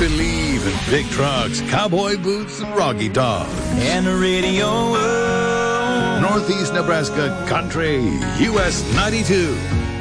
believe in big trucks, cowboy boots, and Rocky Top. And the radio. Northeast Nebraska Country, US 92.